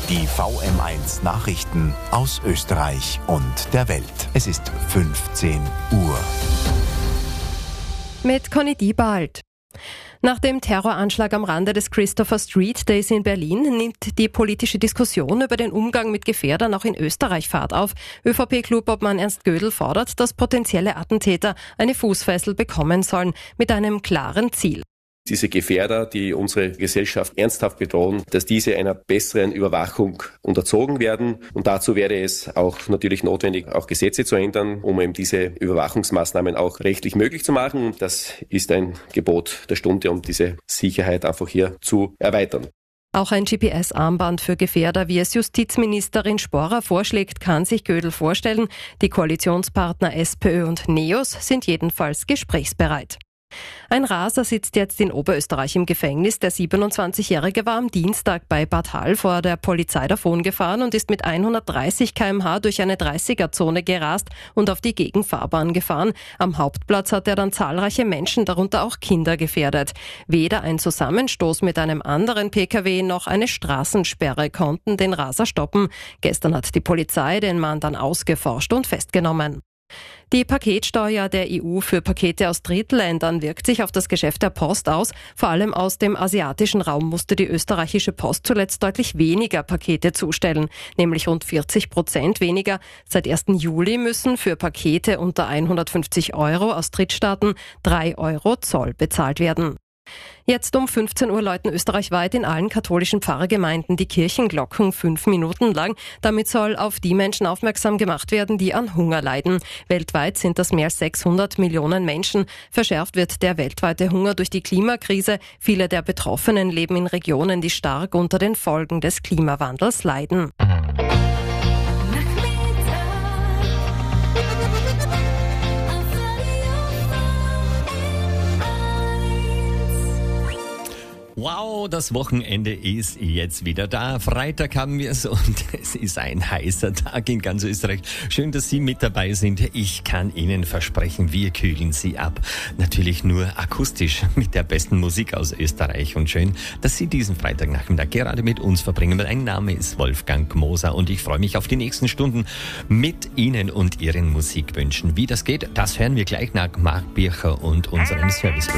Die VM1 Nachrichten aus Österreich und der Welt. Es ist 15 Uhr. Mit Conny Diebald. Nach dem Terroranschlag am Rande des Christopher Street Days in Berlin nimmt die politische Diskussion über den Umgang mit Gefährdern auch in Österreich Fahrt auf. ÖVP-Klubobmann Ernst Gödel fordert, dass potenzielle Attentäter eine Fußfessel bekommen sollen, mit einem klaren Ziel. Diese Gefährder, die unsere Gesellschaft ernsthaft bedrohen, dass diese einer besseren Überwachung unterzogen werden. Und dazu wäre es auch natürlich notwendig, auch Gesetze zu ändern, um eben diese Überwachungsmaßnahmen auch rechtlich möglich zu machen. Und das ist ein Gebot der Stunde, um diese Sicherheit einfach hier zu erweitern. Auch ein GPS-Armband für Gefährder, wie es Justizministerin Sporrer vorschlägt, kann sich Gödel vorstellen. Die Koalitionspartner SPÖ und NEOS sind jedenfalls gesprächsbereit. Ein Raser sitzt jetzt in Oberösterreich im Gefängnis. Der 27-Jährige war am Dienstag bei Bad Hall vor der Polizei davongefahren und ist mit 130 km/h durch eine 30er-Zone gerast und auf die Gegenfahrbahn gefahren. Am Hauptplatz hat er dann zahlreiche Menschen, darunter auch Kinder, gefährdet. Weder ein Zusammenstoß mit einem anderen Pkw noch eine Straßensperre konnten den Raser stoppen. Gestern hat die Polizei den Mann dann ausgeforscht und festgenommen. Die Paketsteuer der EU für Pakete aus Drittländern wirkt sich auf das Geschäft der Post aus. Vor allem aus dem asiatischen Raum musste die österreichische Post zuletzt deutlich weniger Pakete zustellen, nämlich rund 40% weniger. Seit 1. Juli müssen für Pakete unter 150 € aus Drittstaaten 3 € Zoll bezahlt werden. Jetzt um 15 Uhr läuten österreichweit in allen katholischen Pfarrgemeinden die Kirchenglocken 5 Minuten lang. Damit soll auf die Menschen aufmerksam gemacht werden, die an Hunger leiden. Weltweit sind das mehr als 600 Millionen Menschen. Verschärft wird der weltweite Hunger durch die Klimakrise. Viele der Betroffenen leben in Regionen, die stark unter den Folgen des Klimawandels leiden. Wow, das Wochenende ist jetzt wieder da. Freitag haben wir es und es ist ein heißer Tag in ganz Österreich. Schön, dass Sie mit dabei sind. Ich kann Ihnen versprechen, wir kühlen Sie ab. Natürlich nur akustisch mit der besten Musik aus Österreich. Und schön, dass Sie diesen Freitagnachmittag gerade mit uns verbringen. Mein Name ist Wolfgang Moser und ich freue mich auf die nächsten Stunden mit Ihnen und Ihren Musikwünschen. Wie das geht, das hören wir gleich nach Marc Bircher und unserem Service.